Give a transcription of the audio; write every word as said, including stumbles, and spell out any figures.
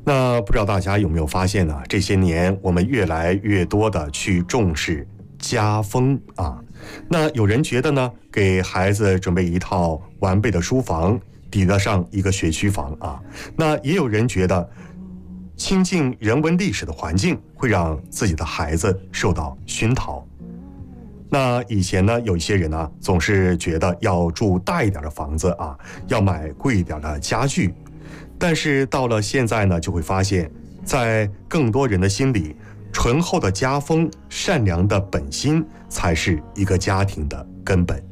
那不知道大家有没有发现呢？这些年我们越来越多的去重视家风啊。那有人觉得呢，给孩子准备一套完备的书房，抵得上一个学区房啊。那也有人觉得，亲近人文历史的环境会让自己的孩子受到熏陶。那以前呢，有一些人呢，总是觉得要住大一点的房子啊，要买贵一点的家具。但是到了现在呢，就会发现，在更多人的心里，醇厚的家风、善良的本心，才是一个家庭的根本。